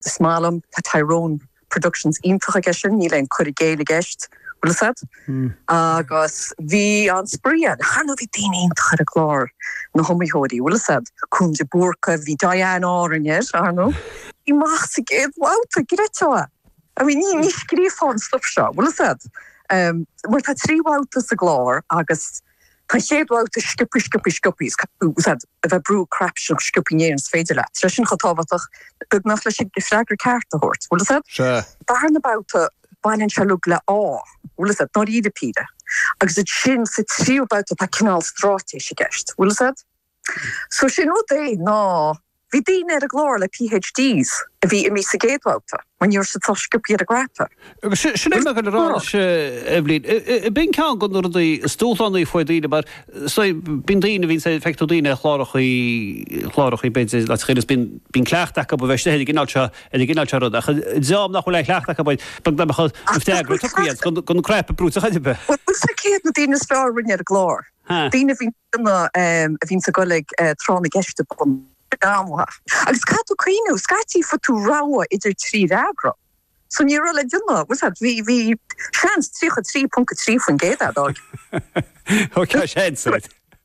smálam tá Tyrone Productions ionfacha gesin, ní lein chuir géile geist, bhfuil sad? Agus bhí an spríad, hána bhí daoine ionfacha a glár na homaíorí, bhfuil sad? Cún de búrca, bhí Diane árainir, Arno. Í maach sa géad bhauta, gireteá. I mean, ní scrífáin stup seo, bhfuil sad? Mar tá trí bhauta sa glár, agus tá chéad bhauta sciupis, a bheith brú crap sin sciupinéir an sfeidir le. Tre sin chatábhatach, bug nach lei sin gefreagur ceart a hort, bhfuil sad? Dar na bhauta, bain se lug le bhfuil sad, ná iad a píide. Agus it sin sa tríú bhauta tá cinál strátéis i gceist, bhfuil sad? So sin ó dé, ná, bhí daoine ar a glár le PhDs a bhí i mí sa géadhauta, when you're sa sciupi ar a grapa. Sin é me go rá Evelyn, bin cean go nuair a stúlánnaí foioi daoine, mar bin daoine bhín sé feictú daoine chlárachaí beidir le chéras bin cleachtaach go bheiste héidir gináilte rud, ach deám nach le cleachtaach go bhaid na chud teagra tuíad gon crepa brúta chaidibe. Bhil sa céad na daoine sláirhaine ar a glár. Daoine bhín sa goleg trána geiste bun. Agus catú cuiinú, scatí fa tú ráha idir trí agra. So ní rola duna, was that hí seans 3.3 fan géad dag. Ok, séad sait.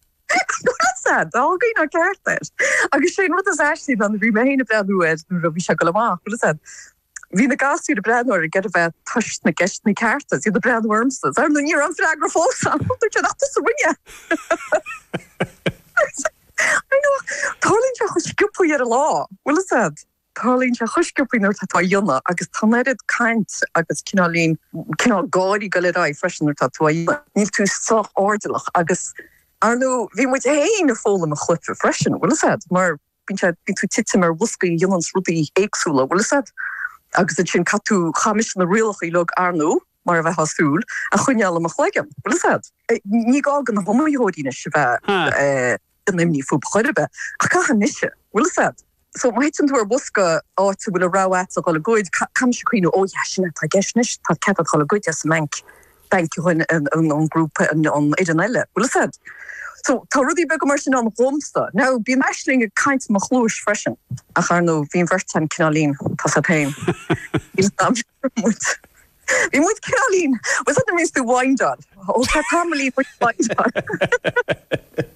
Sad, ágaí ná ceartais. Agus sé rud as eistí an bhí méhéna breadúid nu a bhí se go leá, was that hí na gasú de breadúir a get a bheith tuist na geist na ceartas, í de breadwormstas. Ar na níor an freagra fósa, tú te nachtas a rinne. I know, Tálín se chusciúpaí ar a lá, bhfuil sad? Tálín se chusciúpaí nuair tá dionna, agus tánéad caint agus cinál gáirí go le rá freisin nuair tá dionna. Níl tú soch ordelach, agus Arno, bhí muid héin a fóla a chluipe freisin, bhfuil sad? Mar bín tú titim ar bhuscaí dionnans rudí éagsúla, bhfuil sad? Agus sin catú chamis na rialchaí log Arno, mar a bheith hasúil, a chuineala a chleigem, bhfuil sad? Ní gágan na homaíoríne se bheith nimní fú chuirbe, a cachan nisise, bhfuil sad? So maitin tú ar busca áit bhfuil a ráhat a gola goid, cam se chuoinú ó sinna tá geisnis, tá cead chola goid as menc chuin an grúpa an idir eile, bhfuil sad? So tá rudí be go mar sin an romsta. Now, bí meisling a kaint ma chlúis freisin, a charnú bhín vertan cinálín, tá sa pein. Bhí muid cinálín, was that the means to wind on? Ó tá tamlí muid wind on.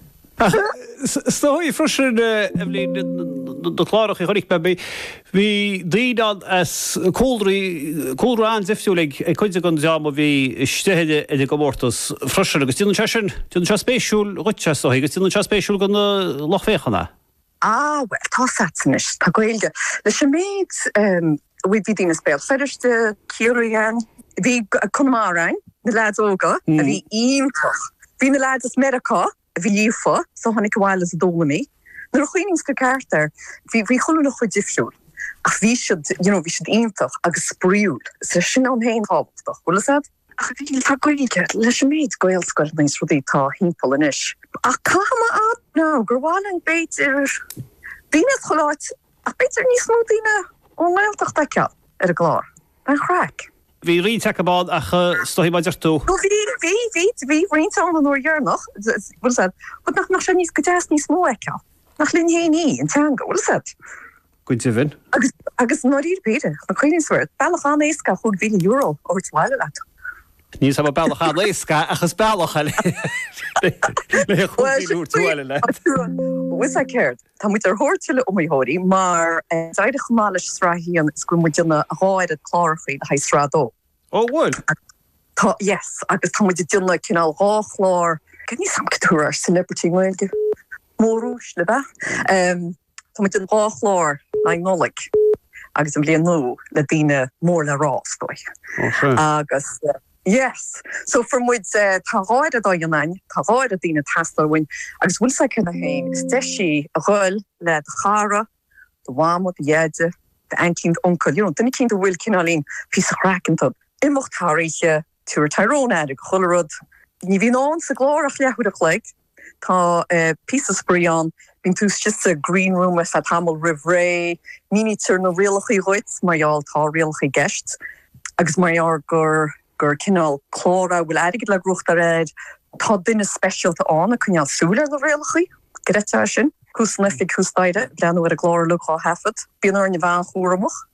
Stóí freisin Evelyn do chlárachaí choirich be bhí díad as cóilrá an ziftiúlaigh chuide gan deam a bhí isteide idir go mórtas freisin agus tíann se spéisiúil ruite so agus tíann se spéisiúil gan lochféchanna. Well, tá satsanis, tá goilge. Leis sem méid bhí dína spéil feidirste ciúraíán, bhí chumárain na lead óga a bhí iontoch. Bhí na lead is America, bhí lífa, so hánig bhhail is a dólamí. Nuair a chuoinings go ceartar, bhí chuú nach chuid difriúil. Ach bhí siad iontoch agus spríúil. Sa sin an héin hábhachtach, bhfuil sad? Ach bhí tá goilge, leis sem méid goilscoil níos rudí tá hímpel inis. Ach cáma ad ná, gur bháil an beidir díine choláit, ach beidir níos mó díine ó ngailtach da ceall ar a glár. Ban chrac. Bhí rí teacabád a stohí baidir tú. Bhí rínta an nóir dhearnach, bhfuil sad, chud nach sé níos go deas níos mó eiceall. Nach linn héí an teanga, bhfuil sad. Good to win. Agus nóirír beidir, na chuoinisúir, bailachán éasca chug €1 ó tháile leat. Níos ha bailachán éasca achas bailachá le chuúil túile le. Wis a céird, tá muid ar thóirteile omíóirí, mar daide chumáis sráhííon is go muidirna a háid a chláirchaí a haid srádó. Ó bhfuil? Yes, agus tá muidir duna cinál háchlár, gan ní sam goúir celebrity mhailge mórúis le bheith. Tá muid an háchlár na nólaigh, agus an bblion nó le dtíine mór le rásdói. Agus yes, so from muid táráid a dóionain, táráid a dtíine tastalhain, agus bhfuil sa cinna hain, is deisi a ghoil le chara, de bhámod, de dhéide, de ancínt oncail, duna cínta bhfuil cinálín pí a chrácantad. Imocht táiríe túr Tyrone adig cholarod. Ní bhí ná sa glórach lehuiad a chléig, tá pí a spríán, bín tús just a green room a sa tamil rivré, níní túr na rialachaí roit, marall tá rialachaí geist, agus marall gur cinál chlóra bhfuil aigid le rucht a réid, tá duine specialta an a cynneal súla le rialachaí, greta sin, cús nefig cús daide, leanú ar a glór luá hefad, bíon ar na bhain chóramach.